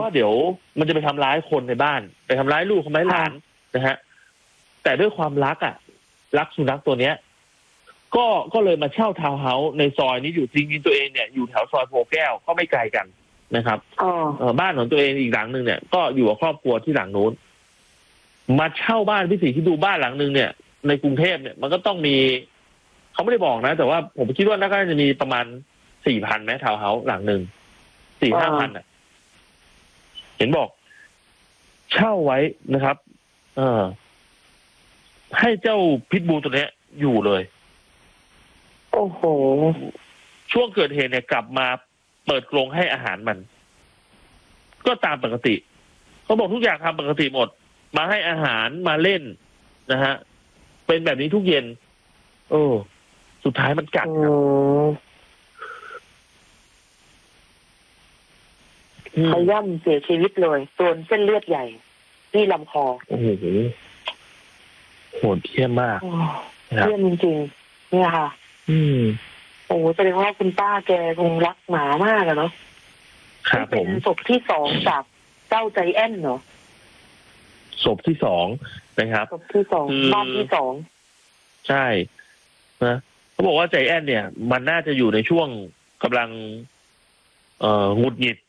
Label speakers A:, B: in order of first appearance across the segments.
A: ว่าเดี๋ยวมันจะไปทำร้ายคนในบ้านไปทำร้ายลูกทำร้ายหลานนะฮะแต่ด้วยความรักรักสุนัขตัวเนี้ยก็เลยมาเช่าทาวน์เฮาส์ในซอยนี้อยู่จริงๆตัวเองเนี่ยอยู่แถวซอยโพแก้วก็ไม่ไกลกันนะครับบ้านของตัวเองอีกหลังนึงเนี่ยก็อยู่กับครอบครัวที่หลังนู้นมาเช่าบ้านพี่ศรีที่ดูบ้านหลังนึงเนี่ยในกรุงเทพเนี่ยมันก็ต้องมีเขาไม่ได้บอกนะแต่ว่าผมคิดว่าน่าจะมีประมาณ 4,000 ไหมทาวน์เฮาส์หลังนึง 4-5 พันเห็นบอกเช่าไว้นะครับให้เจ้าพิทบูตัวเนี้ยอยู่เลย
B: โอ้โห
A: ช่วงเกิดเหตุเนี่ยกลับมาเปิดกรงให้อาหารมันก็ตามปกติเขาบอกทุกอย่างทำปกติหมดมาให้อาหารมาเล่นนะฮะเป็นแบบนี้ทุกเย็นสุดท้ายมันกัด
B: ขย่ำเสียชีวิตเลยโดนเส้นเลือดใหญ่ที่ลำคอ
A: โอ้โหโหดเหี้ยมมาก
B: เหี้ยมจริงๆเนี่ยค่ะโอ้แสดงว่าคุณป้าแกคงรักหมามากอะเนาะ
A: ครับผม
B: เป็นศพที่ 2จากเจ้าใจแอนเนาะ
A: ศพที่ 2นะครับ
B: ศพที่ 2บ้านที่ 2
A: ใช่นะเขาบอกว่าใจแอนเนี่ยมันน่าจะอยู่ในช่วงกำลังหงุดหงิด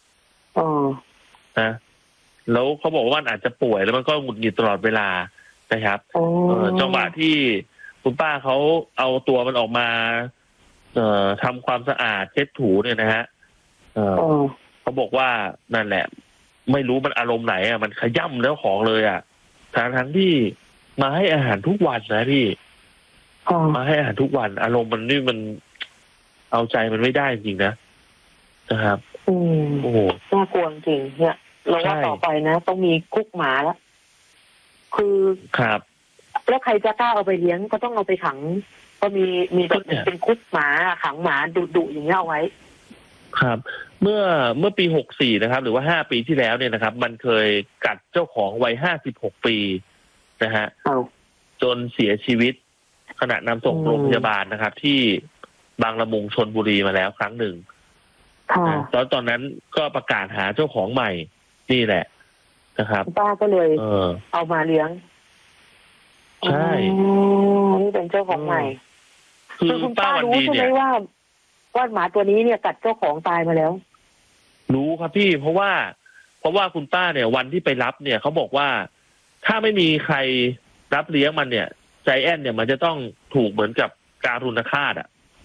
A: นะแล้วเขาบอกว่ามันอาจจะป่วยแล้วมันก็หงุดหงิดตลอดเวลานะครับจังหวะที่คุณป้าเขาเอาตัวมันออกมาทำความสะอาดเช็ดถูเนี่ยนะฮะเขาบอกว่านั่นแหละไม่รู้มันอารมณ์ไหนมันขย่ำแล้วของเลยทั้งที่มาให้อาหารทุกวันนะพี่มาให้อาหารทุกวันอารมณ์มันนี่มันเอาใจมันไม่ได้จริงนะครับ
B: โอ้โหน่ากลัวจริงเนี่ยเราว่าต่อไปนะต้องมีคุกหมาแล้วคือ
A: ครับ
B: แล้วใครจะกล้าเอาไปเลี้ยงก็ต้องเอาไปขังก็มีแบบเป็นคุกหมาขังหมาดุอย่างเงี้ยเอาไว้
A: ครับเมื่อปี64นะครับหรือว่า5 ปีที่แล้วเนี่ยนะครับมันเคยกัดเจ้าของวัย56 ปีนะฮะจนเสียชีวิตขณะนำส่งโรงพยาบาลนะครับที่บางละมุงชลบุรีมาแล้วครั้งหนึ่งตอนนั้นก็ประกาศหาเจ้าของใหม่นี่แหละนะครับ
B: ป้าก็เลยเอามาเลี้ยง
A: ใช่
B: นี่เป็นเจ้าของใหม่คือคุณป้ารู้ใช่ไหมว่าหมาตัวนี้เนี่ยกัดเจ้าของตายมาแล้ว
A: รู้ครับพี่เพราะว่าคุณป้าเนี่ยวันที่ไปรับเนี่ยเขาบอกว่าถ้าไม่มีใครรับเลี้ยงมันเนี่ยใจแอนเนี่ยมันจะต้องถูกเหมือนกับการุณฆาต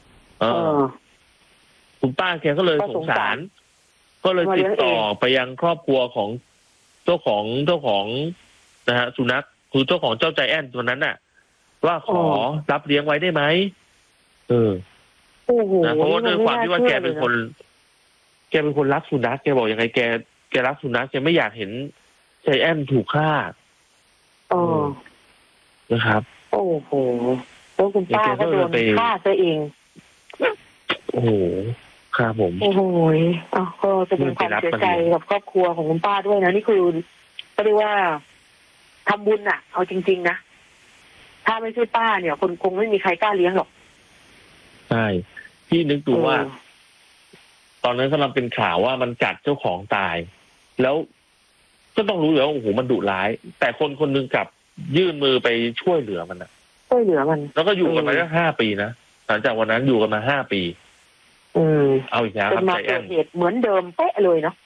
A: คุณป้าแกก็เลยสงสารก็เลยติดต่อไปยังครอบครัวของเจ้าของนะฮะสุนัขคือเจ้าของเจ้าใจแอนตัวนั้นน่ะว่าขอรับเลี้ยงไว้ได้ไหมนะเพราะว่าด้วยความที่ว่าแกเป็นคนรักสุนัขแกบอกยังไงแกรักสุนัขแกไม่อยากเห็นใจแอนถูกฆ่านะครับ
B: โอ้โหแล้วคุณป้าก็โดนฆ่าซะเอง
A: โอ้โหครับผม
B: โอ้โหก็จะเป็นความเสียใจกับครอบครัวของคุณป้าด้วยนะนี่คือก็เรียกว่าทำบุญเอาจริงๆนะถ้าไม่ใช่ป้าเนี่ยคนคงไม่มีใครกล้าเลี้ยงหรอก
A: ใช่พี่นึกดูว่าตอนนั้นกำลังเป็นข่าวว่ามันกัดเจ้าของตายแล้วก็ต้องรู้อยู่ว่าโอ้โหมันดุร้ายแต่คนนึงกลับยื่นมือไปช่วยเหลือมัน
B: ช่วยเหลือมัน
A: แล้วก็อยู่กันมาได้5 ปีนะหลังจากวันนั้นอยู่กันมา5 ปีเอาอีกแล้วครับใจแอน
B: เหตุเหมือนเดิมเป๊ะเลยเนาะ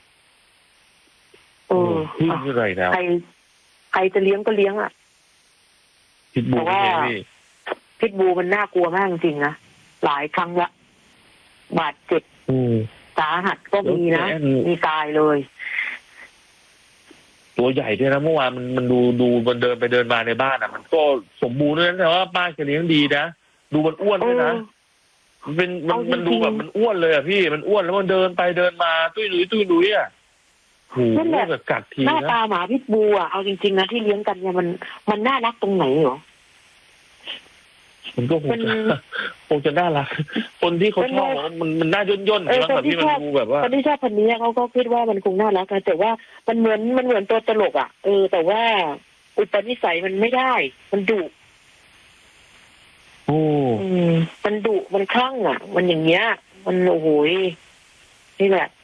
A: พี่อะไรแล้ว
B: ใครจะเลี้ยงก็เลี้ยง
A: พิทบู
B: พิทบูมันน่ากลัวมากจริงๆนะหลายครั้งละบาดเจ็บสาหัสก็มีนะมีตายเลย
A: ตัวใหญ่ด้วยนะเมื่อวานมันดูมันเดินไปเดินมาในบ้านมันก็สมบูรณ์ด้วยนะแต่ว่าป้าแกเลี้ยงดีนะดูมันอ้วนด้วยนะมันดูแบบมันอ้วนเลยพี่มันอ้วนแล้วมันเดินไปเดินมาตุ้ยหนุย
B: นั่นแหละ
A: กัดที
B: หน้าตาหมาพิทบูเอาจริงๆนะที่เลี้ยงกันเนี่ยมันน่ารักตรงไหนหรอ
A: มันก็คงจะน่ารักคนที่เขาชอบมันน่าย่นๆแบบที่มันดูแบบว่า
B: คนที่ชอบพันนี้เขาก็คิดว่ามันคงน่ารักนะแต่ว่ามันเหมือนตัวตลกแต่ว่าอุปนิสัยมันไม่ได้มันดุมันดุมันคลั่งมันอย่างเงี้ยมันโอ้โหนี่แหละ